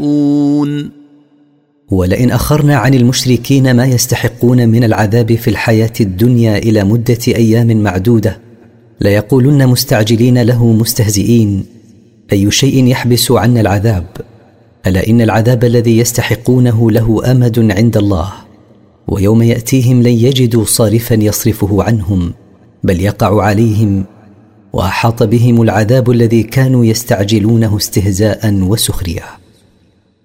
ولئن أخرنا عن المشركين ما يستحقون من العذاب في الحياة الدنيا إلى مدة أيام معدودة ليقولن مستعجلين له مستهزئين: أي شيء يحبس عنا العذاب؟ ألا إن العذاب الذي يستحقونه له أمد عند الله، ويوم يأتيهم لن يجدوا صارفا يصرفه عنهم، بل يقع عليهم، وأحاط بهم العذاب الذي كانوا يستعجلونه استهزاء وسخرية.